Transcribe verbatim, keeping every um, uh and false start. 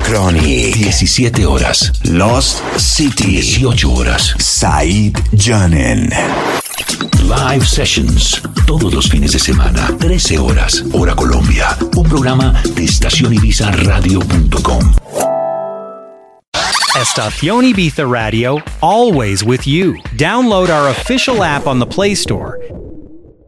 Chronic, diecisiete horas. Lost City, dieciocho horas. Said Jannen. Live Sessions, todos los fines de semana, trece horas, hora Colombia. Un programa de estación ibiza radio punto com. Estación Ibiza Radio, always with you. Download our official app on the Play Store